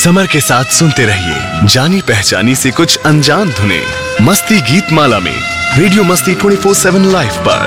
Summer के साथ सुनते रहिए जानी पहचानी से कुछ अनजान धुने मस्ती गीत माला में रेडियो मस्ती 24/7 लाइव पर।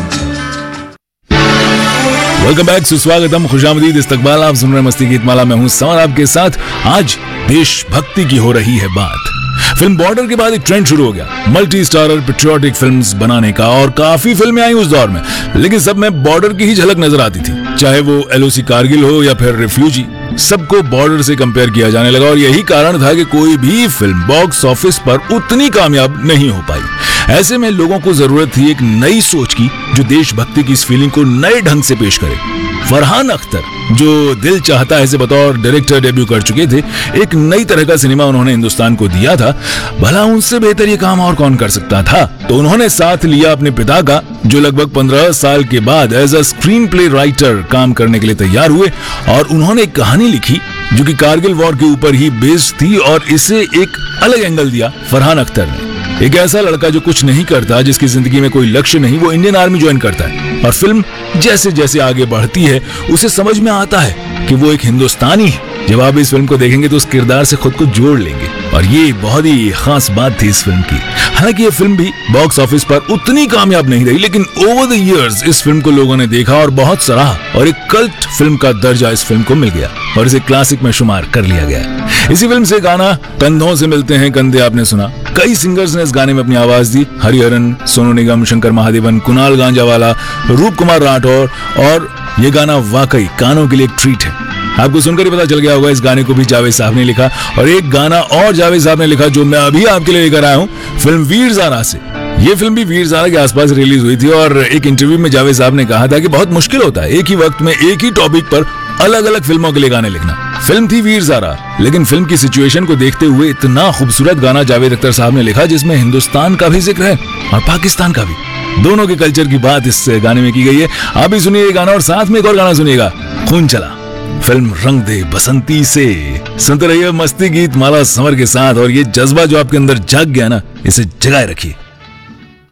वेलकम बैक, सुस्वागतम, खुशामदीद, इस्तकबाल। आप सुन रहे मस्ती गीत माला में हूं समर आपके साथ। आज देशभक्ति की हो रही है बात। फिल्म बॉर्डर के बाद एक ट्रेंड शुरू हो गया मल्टी स्टारर पेट्रियोटिक फिल्म्स बनाने का, और काफी फिल्में आई उस दौर में, लेकिन सब में बॉर्डर की ही झलक नजर आती थी। चाहे वो LOC कारगिल हो या फिर रिफ्यूजी, सबको बॉर्डर से कंपेयर किया जाने लगा, और यही कारण था कि कोई भी फिल्म बॉक्स ऑफिस पर उतनी कामयाब नहीं हो पाई। ऐसे में लोगों को जरूरत थी एक नई सोच की, जो देशभक्ति की इस फीलिंग को नए ढंग से पेश करे। फरहान अख्तर, जो दिल चाहता है से बतौर डायरेक्टर डेब्यू कर चुके थे, एक नई तरह का सिनेमा उन्होंने हिंदुस्तान को दिया था। भला उनसे बेहतर ये काम और कौन कर सकता था? तो उन्होंने साथ लिया अपने पिता का, जो लगभग 15 साल के बाद as a screen play writer काम करने के लिए तैयार हुए, और उन्होंने एक कहानी लिखी जो कि कारगिल वॉर के ऊपर ही बेस्ड थी, और इसे एक अलग एंगल दिया फरहान अख्तर ने। एक ऐसा लड़का जो कुछ नहीं करता, जिसकी जिंदगी में कोई लक्ष्य नहीं, वो इंडियन आर्मी ज्वाइन करता है, और फिल्म जैसे जैसे आगे बढ़ती है उसे समझ में आता है कि वो एक हिंदुस्तानी है। जब आप इस फिल्म को देखेंगे तो उस किरदार से खुद को जोड़ लेंगे, और ये बहुत ही खास बात थी इस फिल्म की। हालांकि ये फिल्म भी बॉक्स ऑफिस पर उतनी कामयाब नहीं रही, लेकिन ओवर द इयर्स इस फिल्म को लोगों ने देखा और बहुत सराहा, और एक कल्ट फिल्म का दर्जा इस फिल्म को मिल गया, और इसे क्लासिक में शुमार कर लिया गया। इसी फिल्म से गाना कंधों से मिलते हैं कंधे आपने सुना। कई सिंगर्स ने इस गाने में अपनी आवाज दी, हरिहरन, सोनू निगम, शंकर महादेवन, कुणाल गांजावाला, रूप कुमार राठौर, और ये गाना वाकई कानों के लिए एक ट्रीट है। आपको सुनकर ही पता चल गया होगा इस गाने को भी जावेद साहब ने लिखा, और एक गाना और जावेद साहब ने लिखा जो मैं अभी आपके लिए लेकर आया हूँ फिल्म वीर ज़ारा से। ये फिल्म भी वीर ज़ारा के आसपास रिलीज हुई थी, और एक इंटरव्यू में जावेद साहब ने कहा था कि बहुत मुश्किल होता है एक ही वक्त में एक ही टॉपिक पर अलग अलग फिल्मों के लिए गाने लिखना। फिल्म थी वीर ज़ारा, लेकिन फिल्म की सिचुएशन को देखते हुए इतना खूबसूरत गाना जावेद अख्तर साहब ने लिखा, जिसमें हिंदुस्तान का भी जिक्र है और पाकिस्तान का भी। दोनों के कल्चर की बात इस गाने में की गई है। आप भी सुनिए ये गाना, और साथ में एक और गाना सुनिएगा, खून चला, फिल्म रंग दे बसंती से। सुनते रहिए मस्ती गीत माला समर के साथ, और ये जज्बा जो आपके अंदर जाग गया ना, इसे जगाए रखिए।